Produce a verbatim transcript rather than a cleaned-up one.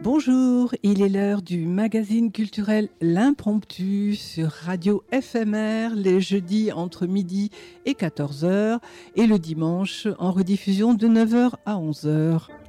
Bonjour, il est l'heure du magazine culturel L'Impromptu sur Radio F M R les jeudis entre midi et quatorze heures et le dimanche en rediffusion de neuf heures à onze heures.